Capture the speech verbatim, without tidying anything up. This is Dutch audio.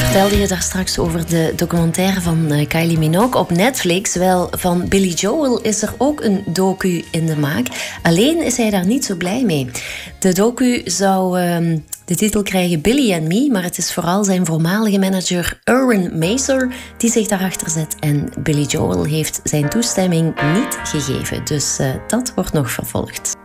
vertelde je daar straks over de documentaire van uh, Kylie Minogue op Netflix. Wel, van Billy Joel is er ook een docu in de maak. Alleen is hij daar niet zo blij mee. De docu zou uh, de titel krijgen Billy and Me, maar het is vooral zijn voormalige manager Erwin Maser die zich daarachter zet. En Billy Joel heeft zijn toestemming niet gegeven. Dus uh, dat wordt nog vervolgd.